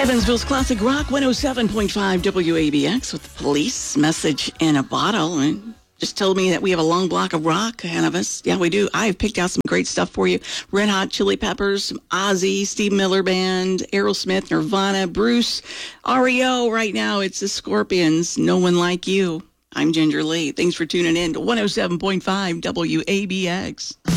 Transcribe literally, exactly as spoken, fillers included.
Evansville's Classic Rock one oh seven point five W A B X with the Police, Message in a Bottle. And just told me that we have a long block of rock ahead of us. Yeah, we do. I've picked out some great stuff for you. Red Hot Chili Peppers, some Ozzy, Steve Miller Band, Aerosmith, Nirvana, Bruce, R E O. Right now, it's the Scorpions, No One Like You. I'm Ginger Lee. Thanks for tuning in to one oh seven point five W A B X.